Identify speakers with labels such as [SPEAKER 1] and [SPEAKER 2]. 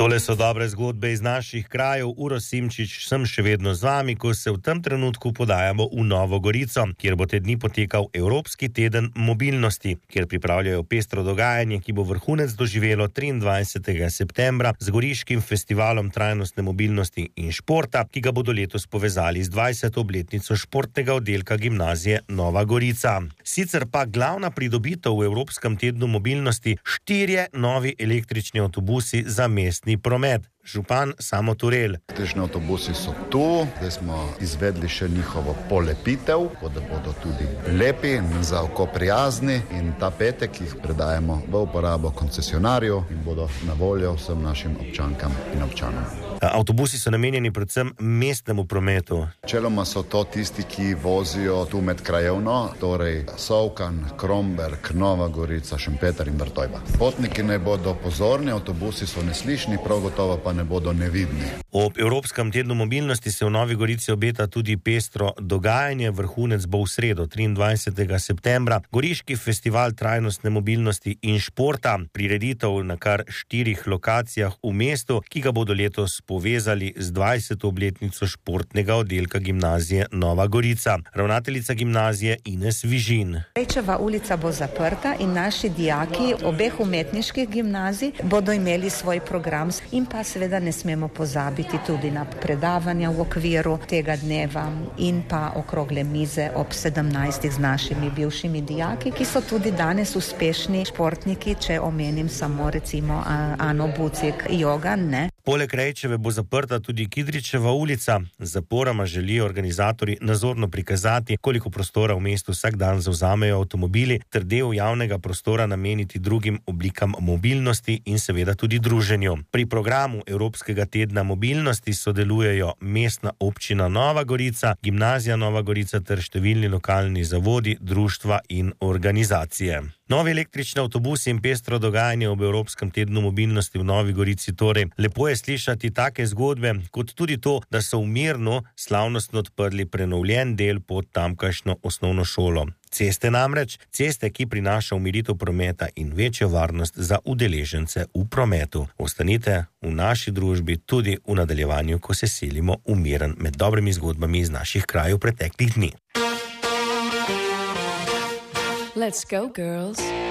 [SPEAKER 1] Tole so dobre zgodbe iz naših krajev. Uroš Simčič, sem še vedno z vami, ko se v tem trenutku podajamo v Novo Gorico, kjer bo te dni potekal Evropski teden mobilnosti, kjer pripravljajo pestro dogajanje, ki bo vrhunec doživelo 23. septembra z goriškim festivalom trajnostne mobilnosti in športa, ki ga bodo letos povezali z 20. obletnico športnega oddelka gimnazije Nova Gorica. Sicer pa glavna pridobitev v Evropskem tednu mobilnosti 4 novi električni avtobusi za mestni promet. Župan Samo Turel.
[SPEAKER 2] Električni avtobusi so tu, zdaj smo izvedli še njihovo polepitev, da bodo tudi lepi in za oko prijazni, in ta petek jih predajemo v uporabo koncesionarju in bodo na voljo vsem našim občankam in občanom.
[SPEAKER 1] Avtobusi so namenjeni predvsem mestnemu prometu.
[SPEAKER 2] Čeloma so to tisti, ki vozijo tu med krajevno, torej Sovkan, Kromberk, Nova Gorica, Šempeter in Vrtojba. Potniki naj bodo pozorni, avtobusi so neslišni, prav gotovo pa ne bodo nevidni.
[SPEAKER 1] Ob Evropskem tednu mobilnosti se v Novi Gorici obeta tudi pestro dogajanje. Vrhunec bo v sredo, 23. septembra, Goriški festival trajnostne mobilnosti in športa, prireditev na kar 4 lokacijah v mestu, ki ga bodo letos povezali z 20. obletnico športnega oddelka gimnazije Nova Gorica. Ravnateljica gimnazije Ines Vižin.
[SPEAKER 3] Krajčeva ulica bo zaprta in naši dijaki obeh umetniških gimnazij bodo imeli svoj program in pa seveda ne smemo pozabiti tudi na predavanja v okviru tega dneva in pa okrogle mize ob 17. z našimi bivšimi dijaki, ki so tudi danes uspešni športniki, če omenim samo recimo Ano Bucik, Jogan, ne.
[SPEAKER 1] Poleg Krajčeve bo zaprta tudi Kidričeva ulica. Z zaporama želijo organizatorji nazorno prikazati, koliko prostora v mestu vsak dan zavzamejo avtomobili, ter del javnega prostora nameniti drugim oblikam mobilnosti in seveda tudi druženju. Pri programu Evropskega tedna mobilnosti sodelujejo Mestna občina Nova Gorica, Gimnazija Nova Gorica ter številni lokalni zavodi, društva in organizacije. Novi električni avtobusi in pestro dogajanje ob Evropskem tednu mobilnosti v Novi Gorici. Torej, lepo je slišati take zgodbe, kot tudi to, da so v Mirnu slavnostno odprli prenovljen del pod tamkajšnjo osnovno šolo. Ceste namreč, ceste, ki prinaša umiritev prometa in večjo varnost za udeležence v prometu. Ostanite v naši družbi tudi v nadaljevanju, ko se selimo v Miren med dobrimi zgodbami iz naših krajev preteklih dni.
[SPEAKER 4] Let's go, girls.